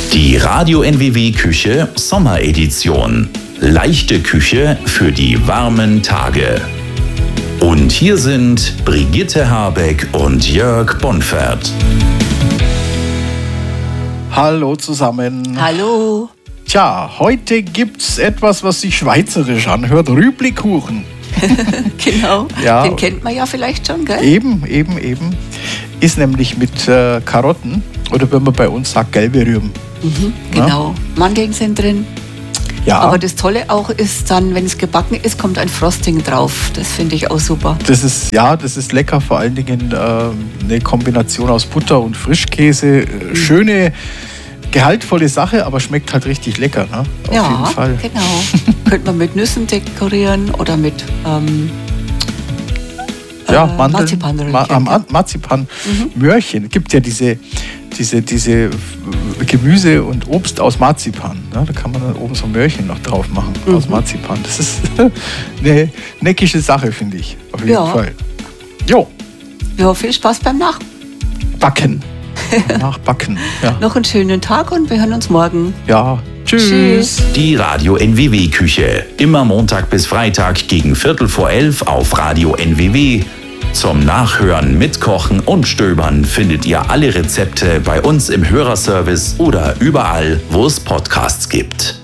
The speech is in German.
Die Radio NWW Küche Sommeredition. Leichte Küche für die warmen Tage. Und hier sind Brigitte Habeck und Jörg Bonfert. Hallo zusammen. Hallo. Tja, heute gibt's etwas, was sich schweizerisch anhört. Rüblikuchen. Genau, Ja. Den kennt man ja vielleicht schon, gell? Eben. Ist nämlich mit Karotten oder wenn man bei uns sagt, gelbe Rüben. Genau, Mandeln sind drin. Ja, Aber das Tolle auch ist dann, wenn es gebacken ist, kommt ein Frosting drauf. Das finde ich auch super. das ist lecker. Vor allen Dingen eine Kombination aus Butter und Frischkäse. Schöne, gehaltvolle Sache, aber schmeckt halt richtig lecker. Ne? Auf jeden Fall. Genau. Könnte man mit Nüssen dekorieren oder mit Marzipan drin. Marzipan, Möhrchen. Es gibt ja diese Gemüse und Obst aus Marzipan. Ne? Da kann man dann oben so Möhrchen noch drauf machen aus Marzipan. Das ist eine neckische Sache, finde ich. Auf jeden Fall. Jo, Ja, viel Spaß beim backen. Nachbacken. Ja. Noch einen schönen Tag und wir hören uns morgen. Ja. Tschüss. Die Radio NWW Küche. Immer Montag bis Freitag gegen 11:45 auf Radio NWW. Zum Nachhören, Mitkochen und Stöbern findet ihr alle Rezepte bei uns im Hörerservice oder überall, wo es Podcasts gibt.